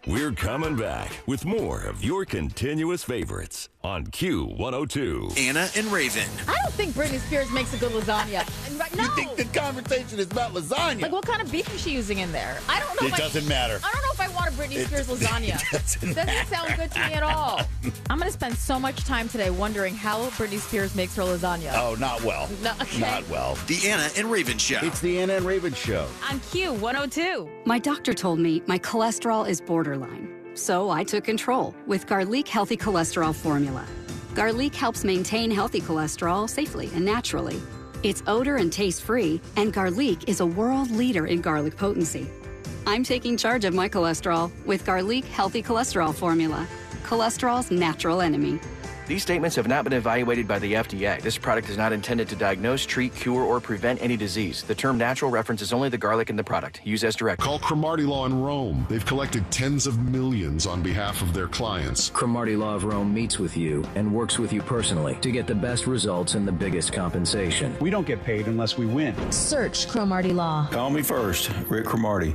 We're coming back with more of your continuous favorites on Q102. Anna and Raven. I don't think Britney Spears makes a good lasagna. No. You think the conversation is about lasagna? Like, what kind of beef is she using in there? I don't know. It doesn't matter. I don't know if I want a Britney Spears lasagna. Doesn't sound good to me at all. I'm going to spend so much time today wondering how Britney Spears makes her lasagna. Oh, not well. No, okay. Not well. The Anna and Raven Show. It's the Anna and Raven Show. On Q102. My doctor told me my cholesterol is borderline. So I took control with Garlic Healthy Cholesterol Formula. Garlic helps maintain healthy cholesterol safely and naturally. It's odor and taste-free, and Garlic is a world leader in garlic potency. I'm taking charge of my cholesterol with Garlic Healthy Cholesterol Formula, cholesterol's natural enemy. These statements have not been evaluated by the FDA. This product is not intended to diagnose, treat, cure, or prevent any disease. The term natural references only the garlic in the product. Use as directed. Call Cromartie Law in Rome. They've collected tens of millions on behalf of their clients. Cromartie Law of Rome meets with you and works with you personally to get the best results and the biggest compensation. We don't get paid unless we win. Search Cromartie Law. Call me first, Rick Cromartie.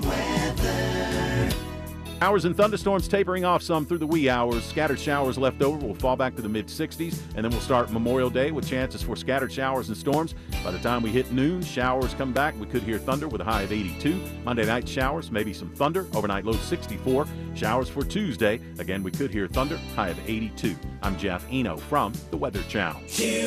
Showers and thunderstorms tapering off some through the wee hours. Scattered showers left over will fall back to the mid-60s, and then we'll start Memorial Day with chances for scattered showers and storms. By the time we hit noon, showers come back. We could hear thunder with a high of 82. Monday night showers, maybe some thunder. Overnight low 64. Showers for Tuesday. Again, we could hear thunder, high of 82. I'm Jeff Eno from the Weather Channel.